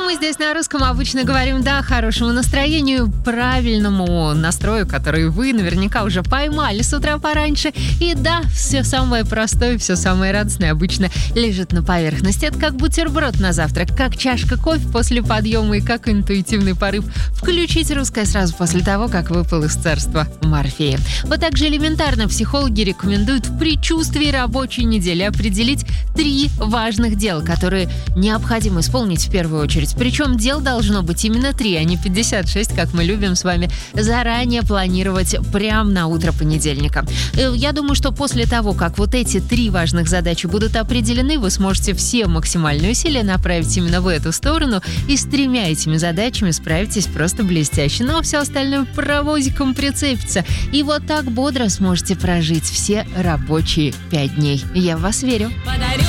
мы здесь на русском обычно говорим «да» хорошему настроению, правильному настрою, который вы наверняка уже поймали с утра пораньше. И да, все самое простое, все самое радостное обычно лежит на поверхности. Это как бутерброд на завтрак, как чашка кофе после подъема и как интуитивный порыв включить русское сразу после того, как выпал из царства Морфея. Вот так же элементарно психологи рекомендуют в предчувствии рабочей недели определить 3 важных дела, которые необходимо исполнить в первую очередь. Причем дел должно быть именно 3, а не 56, как мы любим с вами заранее планировать прямо на утро понедельника. Я думаю, что после того, как вот эти 3 важных задачи будут определены, вы сможете все максимальные усилия направить именно в эту сторону, и с 3 этими задачами справитесь просто блестяще. Ну а все остальное паровозиком прицепится. И вот так бодро сможете прожить все рабочие 5 дней. Я в вас верю.